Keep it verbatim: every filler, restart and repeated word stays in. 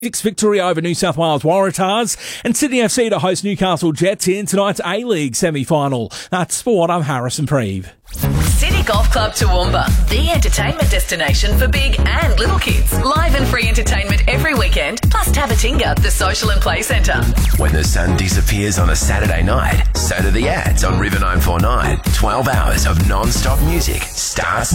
Six victory over New South Wales Waratahs, and Sydney F C to host Newcastle Jets in tonight's A-League semi-final. That's Sport. I'm Harrison Preeve. City Golf Club Toowoomba, the entertainment destination for big and little kids. Live and free entertainment every weekend, plus Tabatinga, the social and play centre. When the sun disappears on a Saturday night, so do the ads on River nine four nine. twelve hours of non-stop music starts